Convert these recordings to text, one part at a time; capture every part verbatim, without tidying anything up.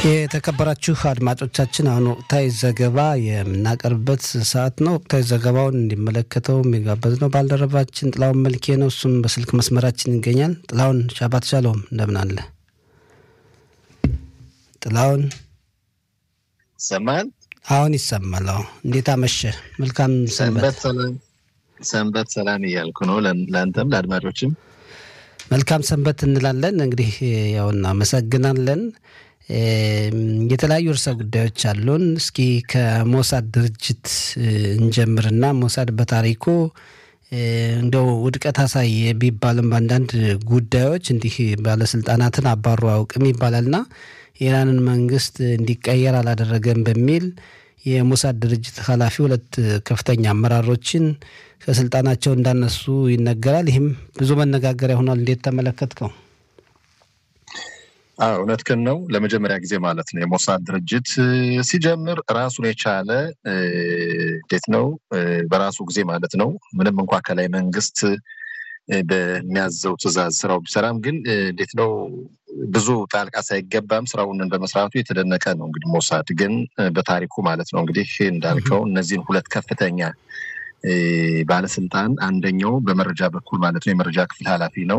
የተከበራችሁ አድማጮቻችን አሁን ወቅታዊ ዘገባ የምናቀርብበት ሰዓት ነው። ወቅታዊ ዘገባውን እንዲመለከተው የሚጋበዝ ነው ባልደረባችን ጥላውን መልኬ ነው። እሱም በስልክ መስመራችን ይገኛል። ጥላውን ሻባት ሻሎም እንደምን አለ? ጥላውን ሰማን? አሁን ይሰማል። እንዴት አመሸ? መልካም ሰንበት። ሰንበት ሰላም እያልኩ ነው ለአንተም ለአድማጮችም መልካም ሰንበት እንላለን። እንግዲህ ያው እናመሰግናለን። የተለያዩ ርዕሰ ጉዳዮች አሉን። እስኪ ከሞሳድ ድርጅት እንጀምርና ሞሳድ በታሪኩ እንደው ውድቀት አሳየ ቢባልም በአንዳንድ ጉዳዮች እንዲህ ባለስልጣናትን አባሩ አያውቅም ይባላልና የኢራንን መንግስት እንዲቀየር አላደረገም በሚል የሞሳድ ድርጅት ኃላፊ ሁለት ከፍተኛ አመራሮችን ከስልጣናቸው እንዳነሱ ይነገራል። ይህም ብዙ መነጋገሪያ ሆኗል። እንዴት ተመለከትከው? አዎ እውነትህን ነው። ለመጀመሪያ ጊዜ ማለት ነው የሞሳድ ድርጅት ሲጀምር ራሱን የቻለ እንዴት ነው በራሱ ጊዜ ማለት ነው ምንም እንኳን ከላይ መንግስት በሚያዘው ትዕዛዝ ስራው ቢሰራም ግን እንዴት ነው ብዙ ጣልቃ ሳይገባም ስራውን በመስራቱ የተደነቀ ነው። እንግዲህ ሞሳድ ግን በታሪኩ ማለት ነው እንግዲህ እንዳልከው እነዚህን ሁለት ከፍተኛ ባለስልጣን አንደኛው በመረጃ በኩል ማለት ነው የመረጃ ክፍል ኃላፊ ነው።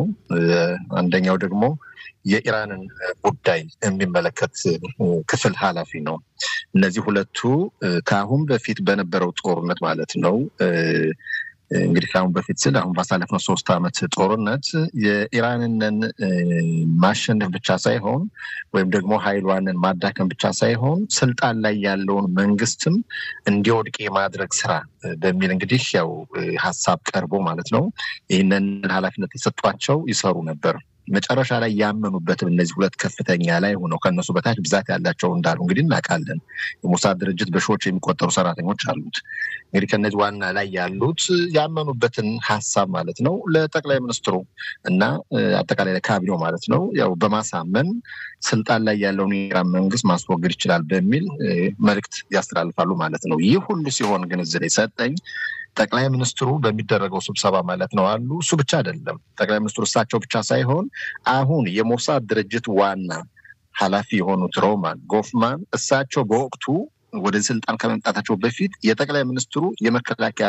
አንደኛው ደግሞ የኢራንን ጉዳይ የሚመለከት ክፍል ኃላፊ ነው። እነዚህ ሁለቱ ከአሁን በፊት በነበረው ጦርነት ማለት ነው እንግዲህ ከአሁን በፊት ስል አሁን ባሳለፍነው ሶስት አመት ጦርነት የኢራንን ማሸነፍ ብቻ ሳይሆን ወይም ደግሞ ኃይሏንን ማዳከም ብቻ ሳይሆን ስልጣን ላይ ያለውን መንግስትም እንዲወድቅ የማድረግ ስራ በሚል እንግዲህ ያው ሐሳብ ቀርቦ ማለት ነው ይህንን ኃላፊነት የሰጧቸው ይሰሩ ነበር። መጨረሻ ላይ ያመኑበትም እነዚህ ሁለት ከፍተኛ ላይ ሆነው ከነሱ በታች ብዛት ያላቸው እንዳሉ እንግዲህ እናውቃለን። የሞሳድ ድርጅት በሺዎች የሚቆጠሩ ሰራተኞች አሉት። እንግዲህ ከነዚህ ዋና ላይ ያሉት ያመኑበትን ሐሳብ ማለት ነው ለጠቅላይ ሚኒስትሩ እና አጠቃላይ ለካቢኔው ማለት ነው ያው በማሳመን ስልጣን ላይ ያለውን የኢራን መንግስት ማስወገድ ይችላል በሚል መልእክት ያስተላልፋሉ ማለት ነው። ይህ ሁሉ ሲሆን ግን እዚህ ላይ ሰጠኝ ጠቅላይ ሚኒስትሩ በሚደረገው ስብሰባ ማለት ነው አሉ እሱ ብቻ አይደለም ጠቅላይ ሚኒስትሩ እሳቸው ብቻ ሳይሆን አሁን የሞሳድ ድርጅት ዋና ኃላፊ የሆኑት ሮማን ጎፍማን እሳቸው በወቅቱ ወደ ስልጣን ከመምጣታቸው በፊት የጠቅላይ ሚኒስትሩ የመከላከያ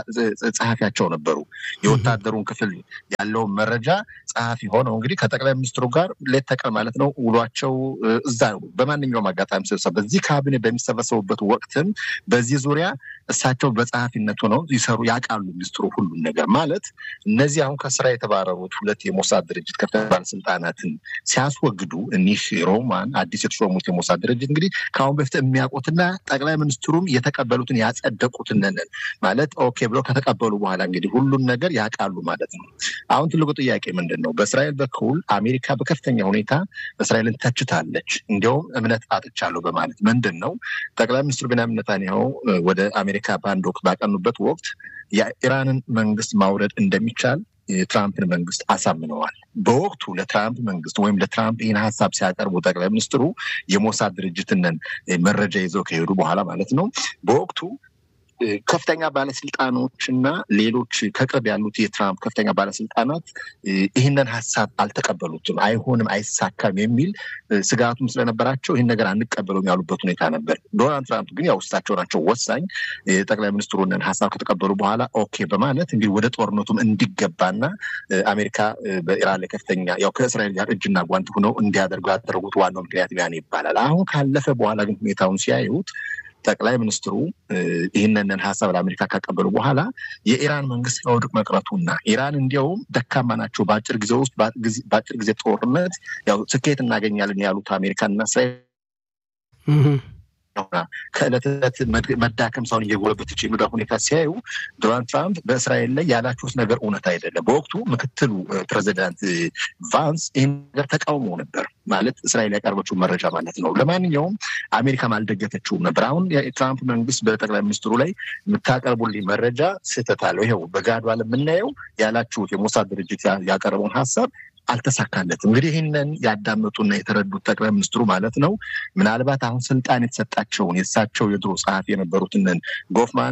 ጸሐፊያቸው ነበሩ። የወታደሩን ክፍል ያለው መረጃ ጸሐፊ ሆነው እንግዲህ ከጠቅላይ ሚኒስትሩ ጋር ሌት ተቀን ማለት ነው ውሏቸው እዛ በማንኛውም አጋጣሚ ስብሰባ በዚህ ካቢኔ በሚሰበሰቡበት ወቅትም በዚህ ዙሪያ እሳቸው በጸሐፊነት ሆነው ይሰሩ ያውቃሉ። ሚኒስትሩ ሁሉን ነገር ማለት እነዚህ አሁን ከስራ የተባረሩት ሁለት የሞሳድ ድርጅት ከፍተኛ ባለስልጣናትን ሲያስወግዱ እኒህ ሮማን አዲስ የተሾሙት የሞሳድ ድርጅት እንግዲህ ከአሁን በፊት የሚያውቁትና ጠቅላይ ሚኒስትሩም የተቀበሉትን ያጸደቁትን ነን ማለት ኦኬ ብለው ከተቀበሉ በኋላ እንግዲህ ሁሉን ነገር ያውቃሉ ማለት ነው። አሁን ትልቁ ጥያቄ ምንድነው? በእስራኤል በኩል አሜሪካ በከፍተኛ ሁኔታ እስራኤልን ተችታለች። እንዲያውም እምነት አጥቻለሁ በማለት ምንድነው ጠቅላይ ሚኒስትሩ ቤንያሚን ኔታንያሁ ወደ አሜሪካ ባንድ ወቅት ባቀኑበት ወቅት የኢራንን መንግስት ማውረድ እንደሚቻል የትራምፕን መንግስት አሳምነዋል። በወቅቱ ለትራምፕ መንግስት ወይም ለትራምፕ ይህን ሀሳብ ሲያቀርቡ ጠቅላይ ሚኒስትሩ የሞሳድ ድርጅትን መረጃ ይዘው ከሄዱ በኋላ ማለት ነው በወቅቱ ከፍተኛ ባለስልጣኖችና ሌሎች ከቅርብ ያሉት የትራምፕ ከፍተኛ ባለስልጣናት ይህንን ሀሳብ አልተቀበሉትም። አይሆንም፣ አይሳካም የሚል ስጋቱም ስለነበራቸው ይህን ነገር አንቀበለውም ያሉበት ሁኔታ ነበር። ዶናልድ ትራምፕ ግን ያው እሳቸው ናቸው ወሳኝ ጠቅላይ ሚኒስትሩን ሀሳብ ከተቀበሉ በኋላ ኦኬ በማለት እንግዲህ ወደ ጦርነቱም እንዲገባና አሜሪካ በኢራን ላይ ከፍተኛ ያው ከእስራኤል ጋር እጅና ጓንት ሆነው እንዲያደርጉ ያደረጉት ዋናው ምክንያት ያን ይባላል። አሁን ካለፈ በኋላ ግን ሁኔታውን ሲያዩት ጠቅላይ ሚኒስትሩ ይህንን ሀሳብ ለአሜሪካ ካቀበሉ በኋላ የኢራን መንግስት ወድቅ መቅረቱና ኢራን እንዲያውም ደካማ ናቸው በአጭር ጊዜ ውስጥ በአጭር ጊዜ ጦርነት ያው ስኬት እናገኛለን ያሉት አሜሪካና እስራኤል ከዕለት ዕለት መዳከም ሳይሆን እየጎለበተች የሚሄድ ሁኔታ ሲያዩ ዶናልድ ትራምፕ በእስራኤል ላይ ያላችሁት ነገር እውነት አይደለም። በወቅቱ ምክትሉ ፕሬዚዳንት ቫንስ ይህን ነገር ተቃውሞ ነበር ማለት እስራኤል ያቀርበችው መረጃ ማለት ነው። ለማንኛውም አሜሪካም አልደገፈችውም ነበር። አሁን የትራምፕ መንግስት በጠቅላይ ሚኒስትሩ ላይ የምታቀርቡልኝ መረጃ ስህተት አለው፣ ይኸው በጋዷ ለምናየው ያላችሁት የሞሳድ ድርጅት ያቀረበውን ሀሳብ አልተሳካለትም። እንግዲህ ይህንን ያዳመጡና የተረዱት ጠቅላይ ሚኒስትሩ ማለት ነው ምናልባት አሁን ስልጣን የተሰጣቸውን የሳቸው የድሮ ጸሐፊ የነበሩትን ጎፍማንን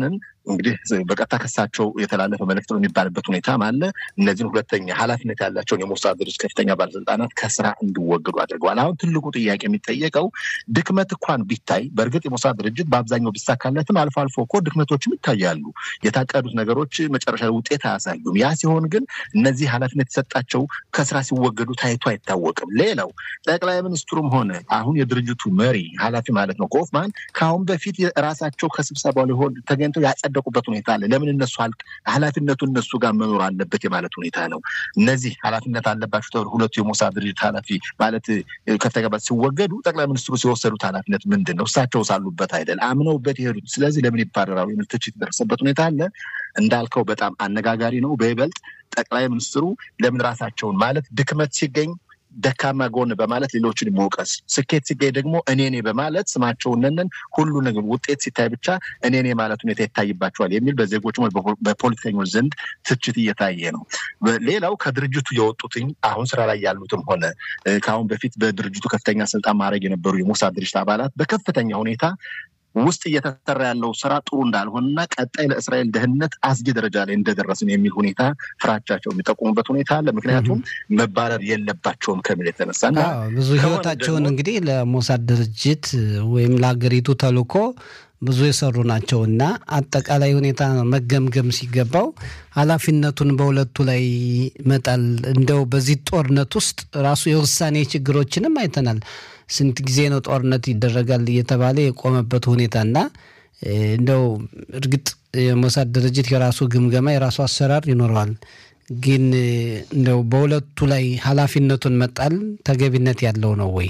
እንግዲህ በቀጥታ ከሳቸው የተላለፈ መልእክት የሚባልበት ሁኔታ አለ። እነዚህን ሁለተኛ ኃላፊነት ያላቸውን የሞሳድ ድርጅት ከፍተኛ ባለስልጣናት ከስራ እንዲወገዱ አድርገዋል። አሁን ትልቁ ጥያቄ የሚጠየቀው ድክመት እንኳን ቢታይ በእርግጥ የሞሳድ ድርጅት በአብዛኛው ቢሳካለትም አልፎ አልፎ እኮ ድክመቶችም ይታያሉ። የታቀዱት ነገሮች መጨረሻ ውጤት አያሳዩም። ያ ሲሆን ግን እነዚህ ኃላፊነት የተሰጣቸው ከስራ ሲወገዱ ታይቶ አይታወቅም። ሌላው ጠቅላይ ሚኒስትሩም ሆነ አሁን የድርጅቱ መሪ ኃላፊ ማለት ነው ኮፍማን ከአሁን በፊት ራሳቸው ከስብሰባው ላይ ሆን ተገኝተው ያጸደቁበት ሁኔታ አለ። ለምን እነሱ አልክ ኃላፊነቱ እነሱ ጋር መኖር አለበት የማለት ሁኔታ ነው። እነዚህ ኃላፊነት አለባቸው ሁለቱ የሞሳድ ድርጅት ኃላፊ ማለት ከፍተኛ ባለ ሲወገዱ ጠቅላይ ሚኒስትሩ ሲወሰዱት ኃላፊነት ምንድነው? እሳቸው ሳሉበት አይደል አምነውበት ይሄዱት። ስለዚህ ለምን ይባረራሉ የሚል ትችት ደረሰበት ሁኔታ አለ። እንዳልከው በጣም አነጋጋሪ ነው። በይበልጥ ጠቅላይ ሚኒስትሩ ለምን ራሳቸውን ማለት ድክመት ሲገኝ ደካማ ጎን በማለት ሌሎችን መውቀስ፣ ስኬት ሲገኝ ደግሞ እኔ ነኝ በማለት ስማቸውን ነን ሁሉ ነገር ውጤት ሲታይ ብቻ እኔ ነኝ ማለት ሁኔታ ይታይባቸዋል የሚል በዜጎች በፖለቲከኞች ዘንድ ትችት እየታየ ነው። ሌላው ከድርጅቱ የወጡትኝ አሁን ስራ ላይ ያሉትም ሆነ ከአሁን በፊት በድርጅቱ ከፍተኛ ስልጣን ማድረግ የነበሩ የሞሳድ ድርጅት አባላት በከፍተኛ ሁኔታ ውስጥ እየተሰራ ያለው ስራ ጥሩ እንዳልሆነና ቀጣይ ለእስራኤል ደህንነት አስጊ ደረጃ ላይ እንደደረስን የሚል ሁኔታ ፍራቻቸው የሚጠቁሙበት ሁኔታ አለ። ምክንያቱም መባረር የለባቸውም ከሚል የተነሳና ብዙ ህይወታቸውን እንግዲህ ለሞሳድ ድርጅት ወይም ለሀገሪቱ ተልእኮ ብዙ የሰሩ ናቸውና አጠቃላይ ሁኔታ መገምገም ሲገባው ኃላፊነቱን በሁለቱ ላይ መጣል እንደው በዚህ ጦርነት ውስጥ ራሱ የውሳኔ ችግሮችንም አይተናል። ስንት ጊዜ ነው ጦርነት ይደረጋል እየተባለ የቆመበት ሁኔታና እንደው እርግጥ የሞሳድ ድርጅት የራሱ ግምገማ የራሱ አሰራር ይኖረዋል። ግን እንደው በሁለቱ ላይ ኃላፊነቱን መጣል ተገቢነት ያለው ነው ወይ?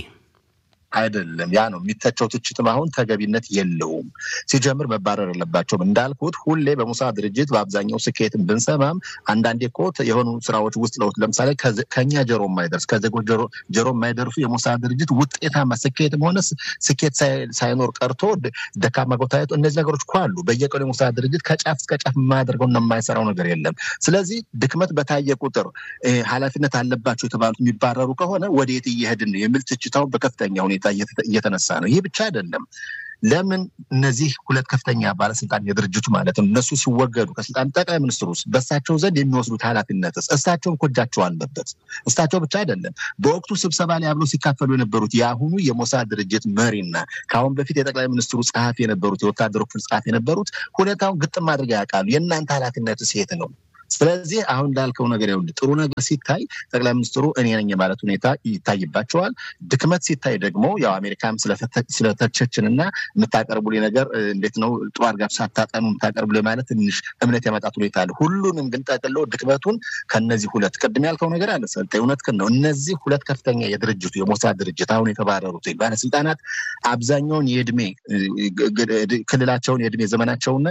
አይደለም። ያ ነው የሚተቸው ትችትም አሁን ተገቢነት የለውም። ሲጀምር መባረር የለባቸውም። እንዳልኩት ሁሌ በሞሳድ ድርጅት በአብዛኛው ስኬትን ብንሰማም አንዳንዴ እኮ የሆኑ ስራዎች ውስጥ ለውጥ ለምሳሌ ከኛ ጀሮ የማይደርስ ከዜጎች ጀሮ የማይደርሱ የሞሳድ ድርጅት ውጤታማ ስኬትም ሆነ ስኬት ሳይኖር ቀርቶ ደካማ ጎታየቱ እነዚህ ነገሮች እኮ አሉ። በየቀኑ የሞሳድ ድርጅት ከጫፍ እስከ ጫፍ የማያደርገው እና የማይሰራው ነገር የለም። ስለዚህ ድክመት በታየ ቁጥር ኃላፊነት አለባቸው የተባሉት የሚባረሩ ከሆነ ወዴት እየሄድን ነው የሚል ትችታው በከፍተኛ ሁኔታ እየተነሳ ነው። ይህ ብቻ አይደለም። ለምን እነዚህ ሁለት ከፍተኛ ባለስልጣን የድርጅቱ ማለት ነው እነሱ ሲወገዱ ከስልጣን ጠቅላይ ሚኒስትሩስ በእሳቸው ዘንድ የሚወስዱት ኃላፊነትስ እሳቸውን ኮጃቸው አለበት። እሳቸው ብቻ አይደለም። በወቅቱ ስብሰባ ላይ አብረው ሲካፈሉ የነበሩት የአሁኑ የሞሳድ ድርጅት መሪና ከአሁን በፊት የጠቅላይ ሚኒስትሩ ጸሐፊ የነበሩት የወታደሩ ክፍል ጸሐፊ የነበሩት ሁኔታውን ግጥም አድርገው ያውቃሉ። የእናንተ ኃላፊነትስ የት ነው? ስለዚህ አሁን እንዳልከው ነገር ይሁን ጥሩ ነገር ሲታይ ጠቅላይ ሚኒስትሩ እኔ ነኝ ማለት ሁኔታ ይታይባቸዋል። ድክመት ሲታይ ደግሞ ያው አሜሪካም ስለተቸችንና የምታቀርቡልኝ ነገር እንዴት ነው ጥሩ አድርጋ ሳታጠኑ የምታቀርቡልኝ ማለት ትንሽ እምነት ያመጣት ሁኔታ አለ። ሁሉንም ግን ጠቅልሎ ድክመቱን ከነዚህ ሁለት ቅድም ያልከው ነገር አለ ሰልጠ እውነት ነው። እነዚህ ሁለት ከፍተኛ የድርጅቱ የሞሳድ ድርጅት አሁን የተባረሩት ባለስልጣናት አብዛኛውን የእድሜ ክልላቸውን የእድሜ ዘመናቸውን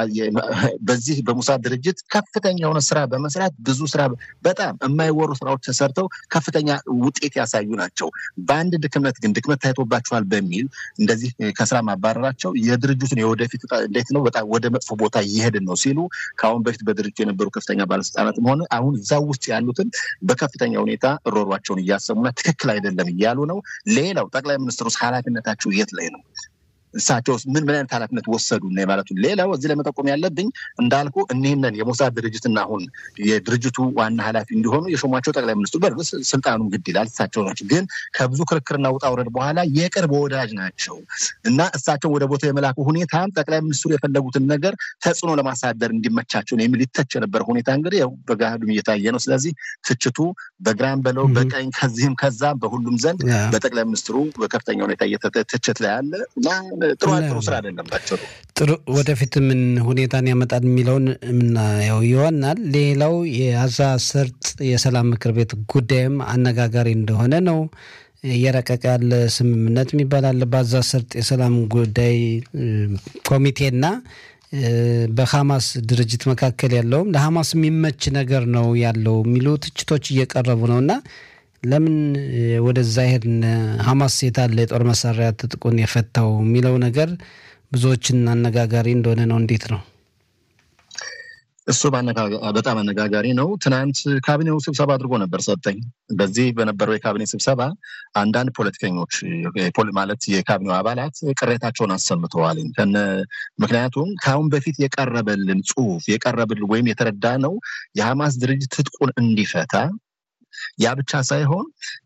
በዚህ በሞሳድ ድርጅት ከፍተኛ የሆነ ስራ በመስራት ብዙ ስራ በጣም የማይወሩ ስራዎች ተሰርተው ከፍተኛ ውጤት ያሳዩ ናቸው። በአንድ ድክመት ግን ድክመት ታይቶባቸዋል በሚል እንደዚህ ከስራ ማባረራቸው የድርጅቱን የወደፊት እንዴት ነው በጣም ወደ መጥፎ ቦታ እየሄድን ነው ሲሉ ከአሁን በፊት በድርጅቱ የነበሩ ከፍተኛ ባለስልጣናትም ሆነ አሁን እዛው ውስጥ ያሉትን በከፍተኛ ሁኔታ ሮሯቸውን እያሰሙና ትክክል አይደለም እያሉ ነው። ሌላው ጠቅላይ ሚኒስትሩስ ኃላፊነታቸው የት ላይ ነው? እሳቸውስ ምን ምን አይነት ኃላፊነት ወሰዱ ነው ማለት ነው። ሌላው እዚህ ላይ መጠቆም ያለብኝ እንዳልኩ እነዚህን የሞሳድ ድርጅትና አሁን የድርጅቱ ዋና ኃላፊ እንዲሆኑ የሾሟቸው ጠቅላይ ሚኒስትሩ በርግጥ ስልጣኑን ግድ ይላል እሳቸው ናቸው። ግን ከብዙ ክርክርና ውጣ ውረድ በኋላ የቅርብ ወዳጅ ናቸው እና እሳቸው ወደ ቦታው የመላኩ ሁኔታ ጠቅላይ ሚኒስትሩ የፈለጉትን ነገር ተጽዕኖ ለማሳደር እንዲመቻቸው የሚል ይተች የነበረ ሁኔታ እንግዲህ ያው በጋዱም እየታየ ነው። ስለዚህ ትችቱ በግራም በለው በቀኝ ከዚህም ከዛ በሁሉም ዘንድ በጠቅላይ ሚኒስትሩ በከፍተኛ ሁኔታ እየተተቸት ላይ አለ እና ጥሩ ጥሩ ስራ አይደለም ባጭሩ። ጥሩ ወደፊት ምን ሁኔታን ያመጣል የሚለውን ምናየው ይሆናል። ሌላው የጋዛ ሰርጥ የሰላም ምክር ቤት ጉዳይም አነጋጋሪ እንደሆነ ነው። የረቀቀ ያለ ስምምነት የሚባል አለ በጋዛ ሰርጥ የሰላም ጉዳይ ኮሚቴና በሐማስ ድርጅት መካከል ያለውም ለሐማስ የሚመች ነገር ነው ያለው የሚሉ ትችቶች እየቀረቡ ነውና ለምን ወደዛ ሄድን? ሐማስ የታለ የጦር መሳሪያ ትጥቁን የፈታው የሚለው ነገር ብዙዎችን አነጋጋሪ እንደሆነ ነው። እንዴት ነው? እሱ በጣም አነጋጋሪ ነው። ትናንት ካቢኔው ስብሰባ አድርጎ ነበር ሰጠኝ። በዚህ በነበረው የካቢኔ ስብሰባ አንዳንድ ፖለቲከኞች ማለት የካቢኔው አባላት ቅሬታቸውን አሰምተዋል። ምክንያቱም ከአሁን በፊት የቀረበልን ጽሁፍ የቀረበልን ወይም የተረዳ ነው የሐማስ ድርጅት ትጥቁን እንዲፈታ ያ ብቻ ሳይሆን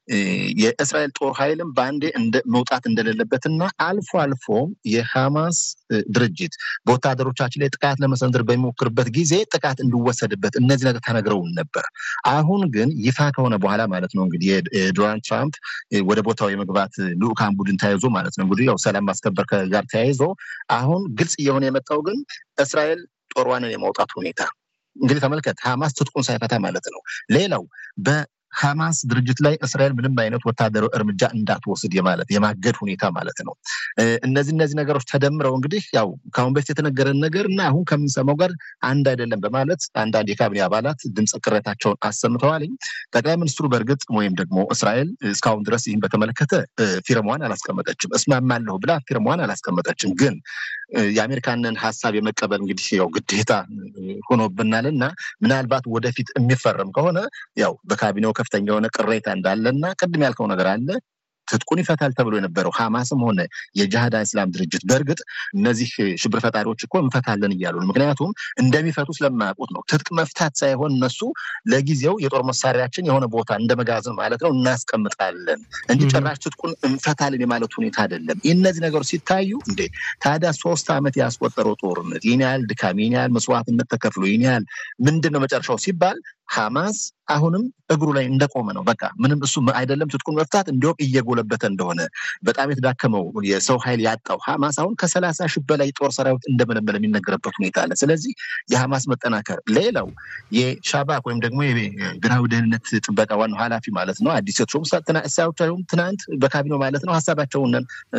የእስራኤል ጦር ኃይልም ባንዴ እንደ መውጣት እንደሌለበትና አልፎ አልፎ የሐማስ ድርጅት በወታደሮቻችን ላይ ጥቃት ለመሰንዘር በሚሞክርበት ጊዜ ጥቃት እንዲወሰድበት እነዚህ ነገር ተነግረውን ነበር። አሁን ግን ይፋ ከሆነ በኋላ ማለት ነው እንግዲህ የዶናልድ ትራምፕ ወደ ቦታው የመግባት ልኡካን ቡድን ተያይዞ ማለት ነው እንግዲህ ያው ሰላም ማስከበር ጋር ተያይዞ አሁን ግልጽ እየሆነ የመጣው ግን እስራኤል ጦርዋንን የማውጣት ሁኔታ እንግዲህ ተመልከት፣ ሐማስ ትጥቁን ሳይፈታ ማለት ነው። ሌላው በሐማስ ድርጅት ላይ እስራኤል ምንም አይነት ወታደራዊ እርምጃ እንዳትወስድ የማለት የማገድ ሁኔታ ማለት ነው። እነዚህ እነዚህ ነገሮች ተደምረው እንግዲህ ያው ካሁን በፊት የተነገረን ነገር እና አሁን ከምንሰማው ጋር አንድ አይደለም በማለት አንዳንድ የካቢኔ አባላት ድምፅ ቅሬታቸውን አሰምተዋል። ጠቅላይ ሚኒስትሩ በእርግጥ ወይም ደግሞ እስራኤል እስካሁን ድረስ ይህን በተመለከተ ፊርማዋን አላስቀመጠችም። እስማማለሁ ብላ ፊርማዋን አላስቀመጠችም። ግን የአሜሪካንን ሀሳብ የመቀበል እንግዲህ ያው ግዴታ ሆኖብናልና ምናልባት ወደፊት የሚፈረም ከሆነ ያው በካቢኔው ከፍተኛ የሆነ ቅሬታ እንዳለና ቅድም ያልከው ነገር አለ ትጥቁን ይፈታል ተብሎ የነበረው ሐማስም ሆነ የጂሃድ እስላም ድርጅት በእርግጥ እነዚህ ሽብር ፈጣሪዎች እኮ እንፈታለን እያሉ ነው። ምክንያቱም እንደሚፈቱ ስለማያውቁት ነው። ትጥቅ መፍታት ሳይሆን እነሱ ለጊዜው የጦር መሳሪያችን የሆነ ቦታ እንደመጋዘን ማለት ነው እናስቀምጣለን እንጂ ጭራሽ ትጥቁን እንፈታለን የማለት ሁኔታ አይደለም። እነዚህ ነገሮች ሲታዩ እንዴ ታዲያ ሶስት ዓመት ያስቆጠረው ጦርነት ይህን ያህል ድካም ይህን ያህል መስዋዕትነት ተከፍሎ ይህን ያህል ምንድነው መጨረሻው ሲባል ሐማስ አሁንም እግሩ ላይ እንደቆመ ነው። በቃ ምንም እሱ አይደለም ትጥቁን መፍታት እንዲሁም እየጎለበተ እንደሆነ በጣም የተዳከመው የሰው ኃይል ያጣው ሐማስ አሁን ከሰላሳ ሺህ በላይ ጦር ሰራዊት እንደመለመለ የሚነገርበት ሁኔታ አለ። ስለዚህ የሐማስ መጠናከር ሌላው የሻባክ ወይም ደግሞ የብሔራዊ ደህንነት ጥበቃ ዋናው ኃላፊ ማለት ነው አዲስ የተሾሙ እሳቸው ትናንት በካቢኔው ማለት ነው ሀሳባቸውን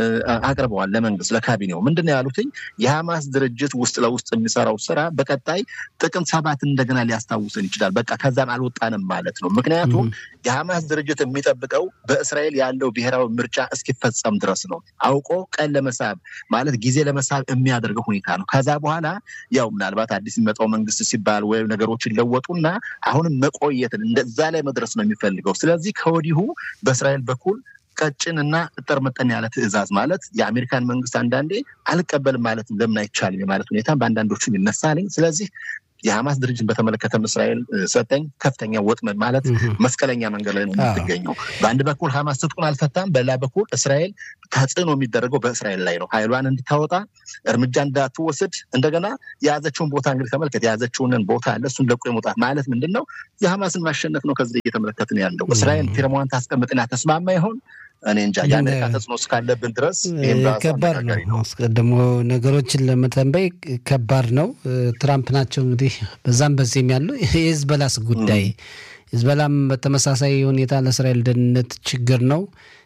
አቅርበዋል ለመንግስት ለካቢኔው። ምንድነው ያሉትኝ የሐማስ ድርጅት ውስጥ ለውስጥ የሚሰራው ስራ በቀጣይ ጥቅምት ሰባት እንደገና ሊያስታውሰን ይችላል። በቃ ከዛም አልወጣንም ማለት ነው። ምክንያቱም የሐማስ ድርጅት የሚጠብቀው በእስራኤል ያለው ብሔራዊ ምርጫ እስኪፈጸም ድረስ ነው። አውቆ ቀን ለመሳብ ማለት ጊዜ ለመሳብ የሚያደርገው ሁኔታ ነው። ከዛ በኋላ ያው ምናልባት አዲስ የሚመጣው መንግስት ሲባል ወይ ነገሮችን ለወጡና አሁንም መቆየትን እንደዛ ላይ መድረስ ነው የሚፈልገው። ስለዚህ ከወዲሁ በእስራኤል በኩል ቀጭንና እጥር መጠን ያለ ትዕዛዝ ማለት የአሜሪካን መንግስት አንዳንዴ አልቀበልም ማለት ለምን አይቻልም ማለት ሁኔታ በአንዳንዶቹም ይነሳልኝ። ስለዚህ የሐማስ ድርጅትን በተመለከተ እስራኤል ሰጠኝ ከፍተኛ ወጥመድ ማለት መስቀለኛ መንገድ ላይ ነው የምትገኘው። በአንድ በኩል ሐማስ ትጥቁን አልፈታም፣ በሌላ በኩል እስራኤል ተጽዕኖ የሚደረገው በእስራኤል ላይ ነው። ኃይሏን እንድታወጣ እርምጃ እንዳትወስድ እንደገና የያዘችውን ቦታ እንግዲህ ተመልከት፣ የያዘችውን ቦታ አለ እሱን ለቆ የመውጣት ማለት ምንድነው የሐማስን ማሸነፍ ነው። ከዚህ እየተመለከትን ያለው እስራኤል ፊርማዋን ታስቀምጥና ተስማማ ይሆን እኔ እንጃ። የአሜሪካ ተጽዕኖ እስካለብን ድረስ ከባድ ነው። አስቀድሞ ነገሮችን ለመተንበይ ከባድ ነው። ትራምፕ ናቸው እንግዲህ በዛም በዚህም ያለው የሂዝቦላስ ጉዳይ ሂዝቦላም በተመሳሳይ ሁኔታ ለእስራኤል ደህንነት ችግር ነው።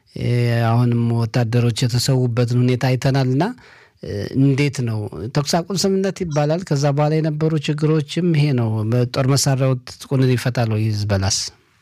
አሁንም ወታደሮች የተሰዉበትን ሁኔታ አይተናልና እንዴት ነው ተኩስ አቁም ስምምነት ይባላል። ከዛ በኋላ የነበሩ ችግሮችም ይሄ ነው። በጦር መሳሪያው ትጥቁን ይፈታል ወይ ሂዝቦላስ?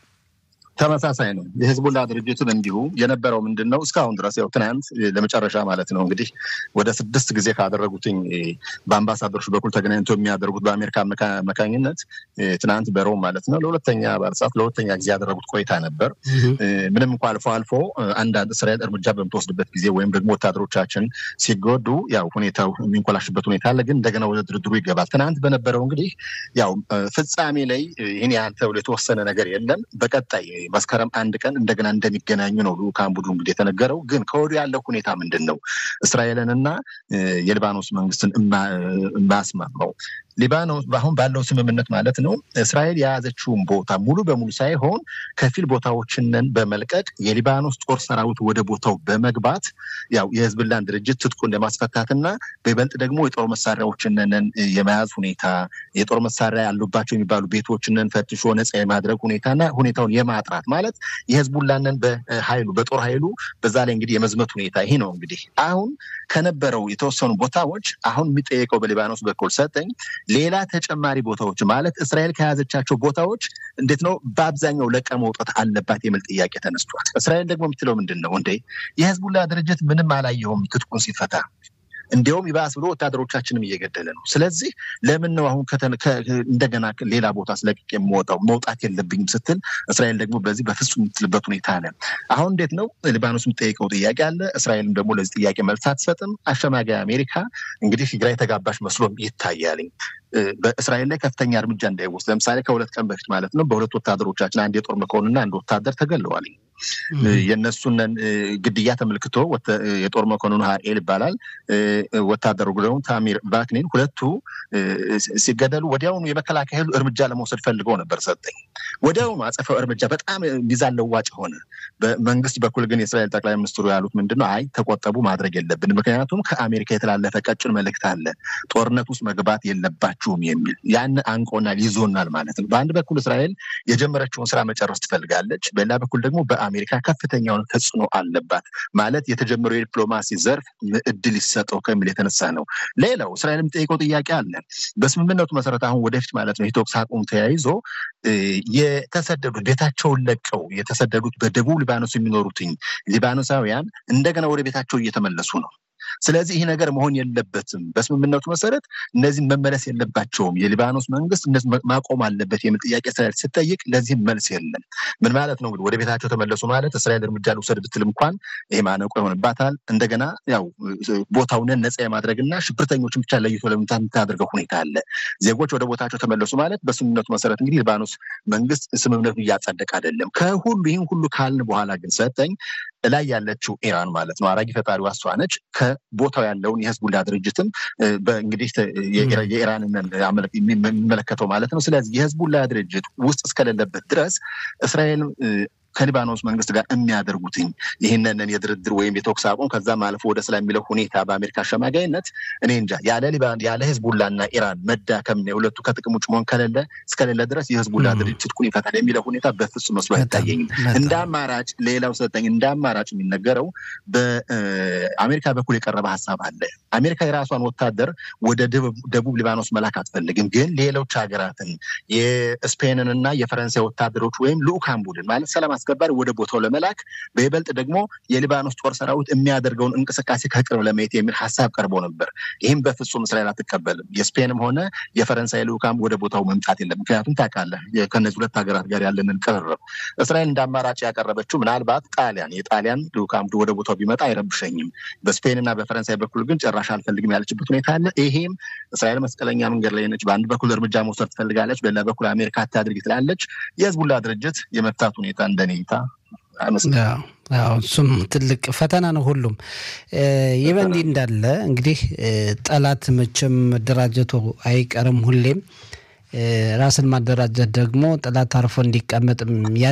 ተመሳሳይ ነው። የሂዝቦላ ድርጅትም እንዲሁ የነበረው ምንድነው እስካሁን ድረስ ያው ትናንት ለመጨረሻ ማለት ነው እንግዲህ ወደ ስድስት ጊዜ ካደረጉትኝ በአምባሳደሮች በኩል ተገናኝተው የሚያደርጉት በአሜሪካ መካኝነት ትናንት በሮም ማለት ነው ለሁለተኛ ባለሰዓት ለሁለተኛ ጊዜ ያደረጉት ቆይታ ነበር። ምንም እንኳን አልፎ አልፎ አንዳንድ እስራኤል እርምጃ በምትወስድበት ጊዜ ወይም ደግሞ ወታደሮቻችን ሲጎዱ ያው ሁኔታው የሚንኮላሽበት ሁኔታ አለ። ግን እንደገና ወደ ድርድሩ ይገባል። ትናንት በነበረው እንግዲህ ያው ፍጻሜ ላይ ይህን ያህል ተብሎ የተወሰነ ነገር የለም። በቀጣይ መስከረም አንድ ቀን እንደገና እንደሚገናኙ ነው ልኡካን ቡድኑ እንግዲህ የተነገረው። ግን ከወዲሁ ያለው ሁኔታ ምንድን ነው? እስራኤልንና የሊባኖስ መንግስትን ማስማማው ሊባኖስ አሁን ባለው ስምምነት ማለት ነው እስራኤል የያዘችውን ቦታ ሙሉ በሙሉ ሳይሆን ከፊል ቦታዎችን በመልቀቅ የሊባኖስ ጦር ሰራዊት ወደ ቦታው በመግባት ያው የሂዝቦላን ድርጅት ትጥቁን ለማስፈታትና በይበልጥ ደግሞ የጦር መሳሪያዎችን የመያዝ ሁኔታ የጦር መሳሪያ ያሉባቸው የሚባሉ ቤቶችን ፈትሾ ነፃ የማድረግ ሁኔታና ሁኔታውን የማጥራት ማለት የሂዝቦላን በኃይሉ በጦር ኃይሉ በዛ ላይ እንግዲህ የመዝመት ሁኔታ ይሄ ነው። እንግዲህ አሁን ከነበረው የተወሰኑ ቦታዎች አሁን የሚጠየቀው በሊባኖስ በኩል ሰጠኝ ሌላ ተጨማሪ ቦታዎች ማለት እስራኤል ከያዘቻቸው ቦታዎች እንዴት ነው በአብዛኛው ለቀ መውጣት አለባት የሚል ጥያቄ ተነስቷል። እስራኤል ደግሞ የምትለው ምንድነው እንዴ የሂዝቦላ ድርጅት ምንም አላየውም ትጥቁን ሲፈታ እንዲያውም ይባስ ብሎ ወታደሮቻችንም እየገደለ ነው። ስለዚህ ለምን ነው አሁን እንደገና ሌላ ቦታ ስለቅቅ የምወጣው መውጣት የለብኝም ስትል እስራኤል ደግሞ በዚህ በፍጹም የምትልበት ሁኔታ አለ። አሁን እንዴት ነው ሊባኖስ የምትጠይቀው ጥያቄ አለ። እስራኤልም ደግሞ ለዚህ ጥያቄ መልስ አትሰጥም። አሸማጋይ አሜሪካ እንግዲህ ግራ የተጋባሽ መስሎም ይታያልኝ። በእስራኤል ላይ ከፍተኛ እርምጃ እንዳይወስድ ለምሳሌ ከሁለት ቀን በፊት ማለት ነው በሁለት ወታደሮቻችን አንድ የጦር መኮንንና አንድ ወታደር ተገለዋል። የነሱን ግድያ ተመልክቶ የጦር መኮንኑ ሃኤል ይባላል ወታደሩ ደግሞ ታሚር ባክኒን ሁለቱ ሲገደሉ ወዲያውኑ የመከላከያ ኃይሉ እርምጃ ለመውሰድ ፈልገው ነበር ሰጠኝ ወዲያውኑ አጸፋው እርምጃ በጣም ሚዛን ለዋጭ ሆነ። በመንግስት በኩል ግን የእስራኤል ጠቅላይ ሚኒስትሩ ያሉት ምንድነው አይ ተቆጠቡ ማድረግ የለብንም ምክንያቱም ከአሜሪካ የተላለፈ ቀጭን መልእክት አለ ጦርነት ውስጥ መግባት የለባችሁም የሚል ያን አንቆናል ይዞናል ማለት ነው። በአንድ በኩል እስራኤል የጀመረችውን ስራ መጨረስ ትፈልጋለች በሌላ በኩል ደግሞ አሜሪካ ከፍተኛውን ተጽዕኖ አለባት ማለት የተጀመረው የዲፕሎማሲ ዘርፍ እድል ይሰጠው ከሚል የተነሳ ነው። ሌላው እስራኤልም ጠይቀው ጥያቄ አለ በስምምነቱ መሰረት አሁን ወደፊት ማለት ነው የተኩስ አቁም ተያይዞ የተሰደዱት ቤታቸውን ለቀው የተሰደዱት በደቡብ ሊባኖስ የሚኖሩትኝ ሊባኖሳውያን እንደገና ወደ ቤታቸው እየተመለሱ ነው። ስለዚህ ይሄ ነገር መሆን የለበትም በስምምነቱ መሰረት እነዚህ መመለስ የለባቸውም የሊባኖስ መንግስት እነዚህ ማቆም አለበት የሚል ጥያቄ እስራኤል ስትጠይቅ ለዚህ መልስ የለም። ምን ማለት ነው እንግዲህ ወደ ቤታቸው ተመለሱ ማለት እስራኤል እርምጃ ልውሰድ ብትል እንኳን ይሄ ማነቆ ይሆንባታል። እንደገና ያው ቦታውን ነፃ የማድረግና ሽብርተኞችን ብቻ ለይቶ ለምታት የምታደርገው ሁኔታ አለ። ዜጎች ወደ ቦታቸው ተመለሱ ማለት በስምምነቱ መሰረት እንግዲህ ሊባኖስ መንግስት ስምምነቱን እያጸደቀ አይደለም። ከሁሉ ይሄን ሁሉ ካልን በኋላ ግን ሰጠኝ ላይ ያለችው ኢራን ማለት ነው አራጊ ፈጣሪዋ እሷ ነች። ከቦታው ያለውን የህዝቡላ ድርጅትም በእንግዲህ የኢራንን የሚመለከተው ማለት ነው። ስለዚህ የህዝቡላ ድርጅት ውስጥ እስከሌለበት ድረስ እስራኤል ከሊባኖስ መንግስት ጋር የሚያደርጉትኝ ይሄንን የድርድር ወይም የተኩስ አቁም ከዛ ማለፉ ወደ ሰላም የሚለው ሁኔታ በአሜሪካ አሸማጋይነት እኔ እንጃ ያለ ሊባኖስ ያለ ህዝቡላና ኢራን መዳከም ነው ሁለቱ ከጥቅም ውጭ መሆን ከሌለ እስከሌለ ድረስ የህዝቡላ ድርጅት ኩን ይፈታል የሚለው ሁኔታ በፍጹም መስሎ አይታየኝም። እንደ አማራጭ ሌላው ሰጠኝ እንደ አማራጭ የሚነገረው በአሜሪካ በኩል የቀረበ ሐሳብ አለ። አሜሪካ የራሷን ወታደር ወደ ደቡብ ሊባኖስ መላክ አትፈልግም ግን ሌሎች ሀገራትን የስፔንንና የፈረንሳይ ወታደሮች ወይም ልኡካን ቡድን ማለት ሰላም አስከባሪ ወደ ቦታው ለመላክ በይበልጥ ደግሞ የሊባኖስ ጦር ሰራዊት የሚያደርገውን እንቅስቃሴ ከቅርብ ለማየት የሚል ሐሳብ ቀርቦ ነበር። ይህም በፍጹም እስራኤል አትቀበልም። የስፔንም ሆነ የፈረንሳይ ልኡካን ወደ ቦታው መምጣት የለም። ምክንያቱም ታውቃለህ ከነዚህ ሁለት ሀገራት ጋር ያለንን ቅርርብ እስራኤል እንደ አማራጭ ያቀረበችው ምናልባት ጣሊያን የጣሊያን ልኡካን ወደ ቦታው ቢመጣ አይረብሸኝም በስፔንና በፈረንሳይ በኩል ግን ጭራሽ አልፈልግም ያለችበት ሁኔታ አለ። ይሄም እስራኤል መስቀለኛ መንገድ ላይ ነች። በአንድ በኩል እርምጃ መውሰድ ትፈልጋለች በሌላ በኩል አሜሪካ አታድርግ ትላለች። የህዝቡላ ድርጅት የመፍታት ሁኔታ እንደኔ አዎ እሱም ትልቅ ፈተና ነው። ሁሉም ይበንዲ እንዳለ እንግዲህ ጠላት መቼም መደራጀቱ አይቀርም ሁሌም ራስን ማደራጀት ደግሞ ጠላት አርፎ እንዲቀመጥ